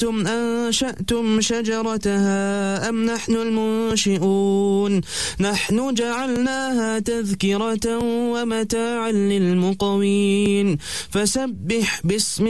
أأنتم أنشأتم شجرتها أم نحن المنشئون نحن جعلناها تذكرة ومتاعا للمقوين فسبح باسم